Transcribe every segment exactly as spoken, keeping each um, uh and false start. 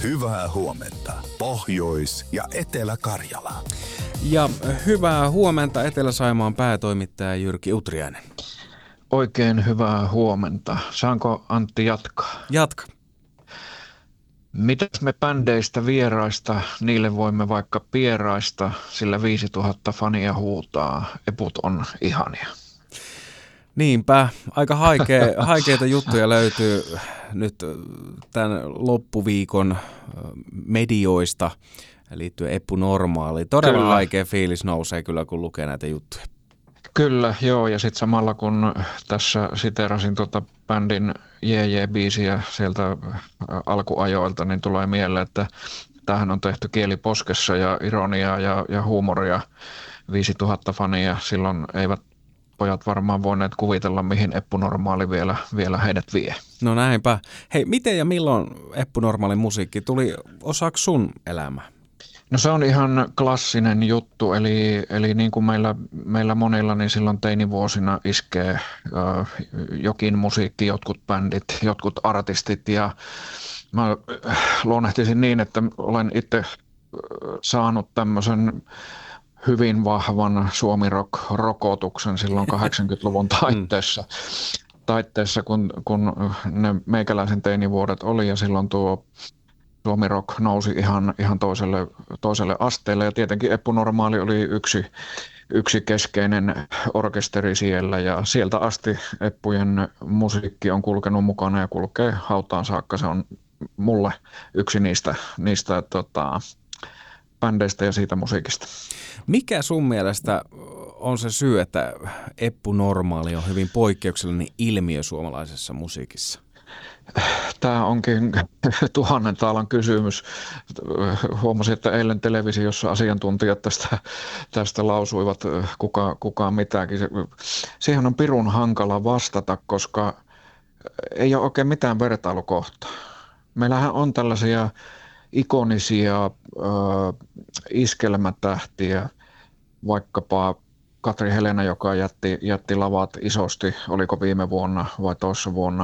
Hyvää huomenta Pohjois- ja Etelä-Karjala. Ja hyvää huomenta Etelä-Saimaan päätoimittaja Jyrki Utriainen. Oikein hyvää huomenta. Saanko Antti jatkaa? Jatka. Mitäs me bändeistä vieraista, niille voimme vaikka pieraista, sillä viisituhatta fania huutaa, eput on ihania. Niinpä, aika haikea, haikeita juttuja löytyy nyt tämän loppuviikon medioista liittyen Eppu Normaaliin. Todella kyllä. Haikea fiilis nousee kyllä, kun lukee näitä juttuja. Kyllä, joo, ja sitten samalla kun tässä siteerasin tuota bändin Jee Jee-biisiä sieltä alkuajoilta, niin tulee mieleen, että tämähän on tehty kieliposkessa ja ironiaa ja, ja huumoria. viisituhatta fania, silloin eivät pojat varmaan voineet kuvitella, mihin Eppu Normaali vielä, vielä heidät vie. No näinpä. Hei, miten ja milloin Eppu Normaalin musiikki tuli osaksi sun elämää? No se on ihan klassinen juttu, eli, eli niin kuin meillä, meillä monilla, niin silloin teinivuosina iskee äh, jokin musiikki, jotkut bändit, jotkut artistit, ja mä luonnehtisin niin, että olen itse saanut tämmöisen hyvin vahvan suomi-rock-rokotuksen silloin kahdeksankymmentäluvun taitteessa, taitteessa kun, kun ne meikäläisen teinivuodet oli, ja silloin tuo Suomi Rock nousi ihan, ihan toiselle, toiselle asteelle, ja tietenkin Eppu Normaali oli yksi, yksi keskeinen orkesteri siellä, ja sieltä asti Eppujen musiikki on kulkenut mukana ja kulkee hautaan saakka. Se on mulle yksi niistä, niistä tota, bändeistä ja siitä musiikista. Mikä sun mielestä on se syy, että Eppu Normaali on hyvin poikkeuksellinen ilmiö suomalaisessa musiikissa? Tämä onkin tuhannen taalan kysymys. Huomasin, että eilen televisiossa asiantuntijat tästä, tästä lausuivat kuka, kukaan mitäkin. Siihen on pirun hankala vastata, koska ei ole oikein mitään vertailukohtaa. Meillähän on tällaisia ikonisia äh, iskelmätähtiä, vaikkapa Katri Helena, joka jätti, jätti lavat isosti, oliko viime vuonna vai toissa vuonna.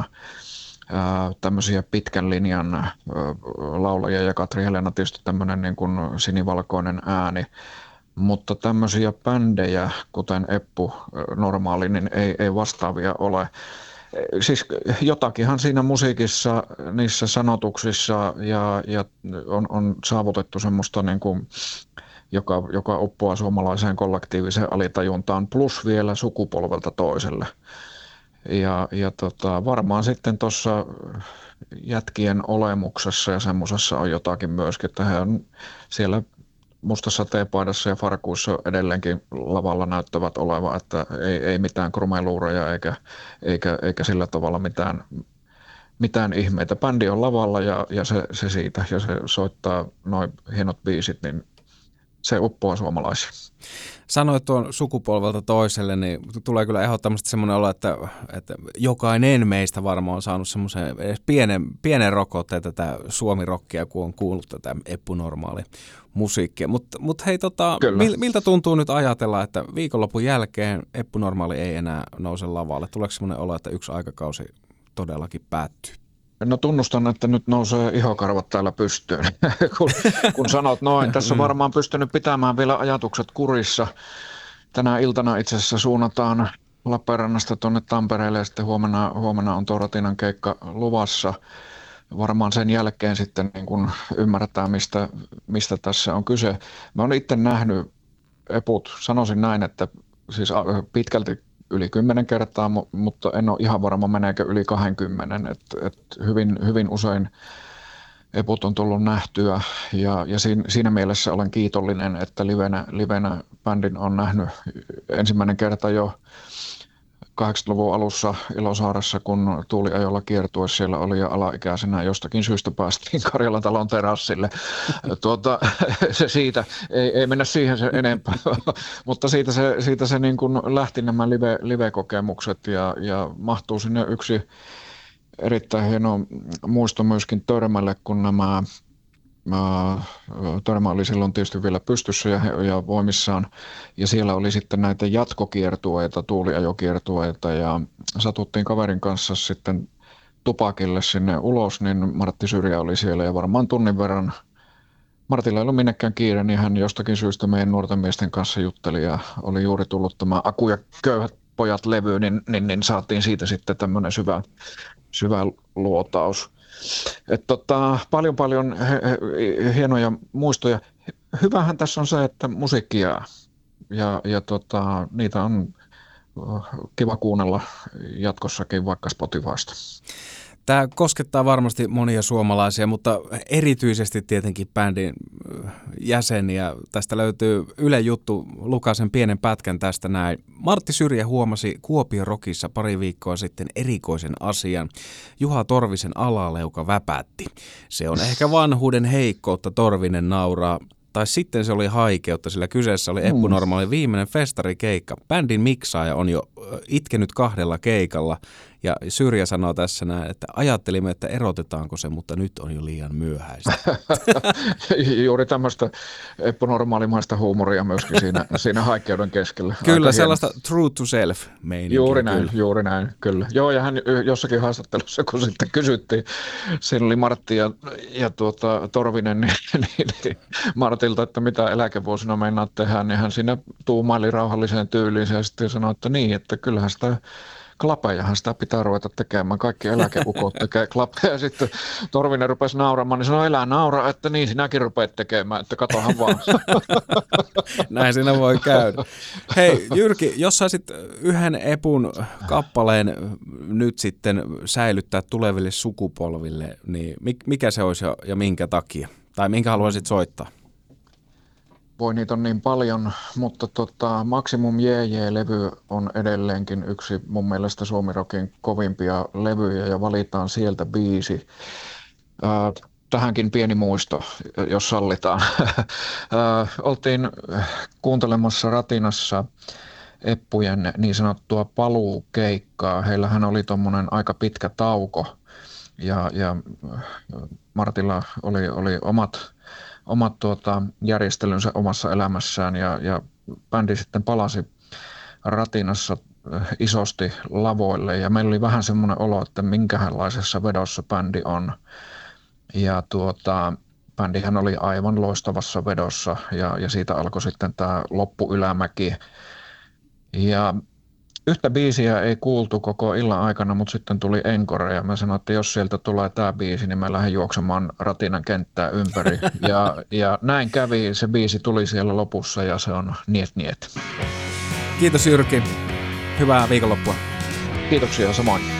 Tämmöisiä pitkän linjan laulajia, ja Katri Helena tietysti tämmöinen niin kuin sinivalkoinen ääni, mutta tämmöisiä bändejä, kuten Eppu Normaali, niin ei, ei vastaavia ole. Siis jotakinhan siinä musiikissa, niissä sanotuksissa ja, ja on, on saavutettu semmoista, niin kuin, joka, joka uppoaa suomalaiseen kollektiiviseen alitajuntaan, plus vielä sukupolvelta toiselle. Ja, ja tota, varmaan sitten tuossa jätkien olemuksessa ja semmoisessa on jotakin myöskin, että he on siellä mustassa teepaidassa ja farkuissa edelleenkin lavalla näyttävät olevan, että ei, ei mitään krumeluureja eikä, eikä, eikä sillä tavalla mitään, mitään ihmeitä. Bändi on lavalla ja, ja se, se siitä, ja se soittaa noin hienot biisit, niin se uppoaa suomalaisia. Sanoit tuon sukupolvelta toiselle, niin tulee kyllä ehdottomasti semmoinen olo, että, että jokainen meistä varmaan on saanut semmoisen edes pienen, pienen rokotteen tätä suomirokkia, kun on kuullut tätä Eppu Normaali musiikkia. Mutta mut hei, tota, mil, miltä tuntuu nyt ajatella, että viikonlopun jälkeen Eppu Normaali ei enää nouse lavalle? Tuleeko semmoinen olo, että yksi aikakausi todellakin päättyy? No tunnustan, että nyt nousee ihokarvat täällä pystyyn, kun, kun sanot noin. Tässä on varmaan pystynyt pitämään vielä ajatukset kurissa. Tänä iltana itse asiassa suunnataan Lappeenrannasta tuonne Tampereelle, ja sitten huomenna, huomenna on tuo Ratinan keikka luvassa. Varmaan sen jälkeen sitten niin kun ymmärretään, mistä, mistä tässä on kyse. Mä oon itse nähnyt Eput, sanoisin näin, että siis pitkälti yli kymmenen kertaa, mutta en ole ihan varma, meneekö yli kaksikymmentä. Et, et hyvin, hyvin usein Eput on tullut nähtyä, ja, ja siinä, siinä mielessä olen kiitollinen, että livenä, livenä bändin on nähnyt ensimmäinen kerta jo kahdeksankymmentäluvun alussa Ilosaaressa, kun Tuuliajolla kiertue siellä oli, ja alaikäisenä jostakin syystä päästiin Karjalan talon terassille. Tuota, se siitä, ei, ei mennä siihen se enempää, mutta siitä se, siitä se niin kuin lähti nämä live, live-kokemukset, ja, ja mahtuu sinne yksi erittäin hieno muisto myöskin Törmälle, kun nämä Törmä oli silloin tietysti vielä pystyssä ja, ja voimissaan, ja siellä oli sitten näitä jatkokiertueita, tuuliajokiertueita, ja satuttiin kaverin kanssa sitten tupakille sinne ulos, niin Martti Syrjä oli siellä ja varmaan tunnin verran. Martilla ei ollut minnekään kiire, niin hän jostakin syystä meidän nuorten miesten kanssa jutteli ja oli juuri tullut tämä Aku ja köyhät pojat -levy, niin, niin, niin saatiin siitä sitten tämmöinen syvä, syvä luotaus. Et tota, paljon paljon he, he, hienoja muistoja. Hyvähän tässä on se, että musiikki jää ja, ja tota, niitä on kiva kuunnella jatkossakin vaikka Spotifysta. Tämä koskettaa varmasti monia suomalaisia, mutta erityisesti tietenkin bändin jäseniä. Tästä löytyy Yle Juttu, Lukasen pienen pätkän tästä näin. Martti Syrjä huomasi Kuopion Rockissa pari viikkoa sitten erikoisen asian. Juha Torvisen alaleuka väpätti. Se on ehkä vanhuuden heikkoutta, Torvinen nauraa. Tai sitten se oli haikeutta, sillä kyseessä oli Eppu Normaalin viimeinen festarikeikka. Bändin miksaaja on jo itkenyt kahdella keikalla ja Syrjä sanoo tässä näin, että ajattelimme, että erotetaanko se, mutta nyt on jo liian myöhäistä. Juuri tämmöistä Eppu Normaalimaista huumoria myöskin siinä, siinä haikeuden keskellä. Kyllä, aika sellaista hieno. True to self -meininkiä. Juuri näin, kyllä. juuri näin, kyllä. Joo, ja hän jossakin haastattelussa, kun sitten kysyttiin, siinä oli Martti ja, ja tuota, Torvinen, niin, niin, niin Martilta, että mitä eläkevuosina meinaat tehdä, niin hän siinä tuumaili rauhalliseen tyyliin ja sitten sanoi, että niin, että kyllähän sitä klapejahan sitä pitää ruveta tekemään. Kaikki eläkeukot tekee klapeja. Ja sitten Torvinen rupesi nauramaan, niin sanoi, elää naura, että niin sinäkin rupeat tekemään, että katohan vaan. Näin siinä voi käydä. Hei Jyrki, jos saisit yhden Epun kappaleen nyt sitten säilyttää tuleville sukupolville, niin mikä se olisi ja minkä takia? Tai minkä haluaisit soittaa? Voi niitä on niin paljon, mutta tota, Maximum J J-levy on edelleenkin yksi mun mielestä Suomi-rockin kovimpia levyjä ja valitaan sieltä biisi. Äh, tähänkin pieni muisto, jos sallitaan. äh, oltiin kuuntelemassa Ratinassa Eppujen niin sanottua paluukeikkaa. Heillähän oli tommonen aika pitkä tauko ja, ja Martilla oli, oli omat omat tuota, järjestelynsä omassa elämässään ja, ja bändi sitten palasi Ratinassa isosti lavoille ja meillä oli vähän semmoinen olo, että minkälaisessa vedossa bändi on. Ja tuota, bändihän oli aivan loistavassa vedossa ja, ja siitä alkoi sitten tämä loppuylämäki. Ja yhtä biisiä ei kuultu koko illan aikana, mutta sitten tuli encore ja mä sanoin, että jos sieltä tulee tämä biisi, niin mä lähden juoksemaan Ratinan kenttää ympäri. Ja, ja näin kävi, se biisi tuli siellä lopussa ja se on Niet Niet. Kiitos Jyrki, hyvää viikonloppua. Kiitoksia samoin.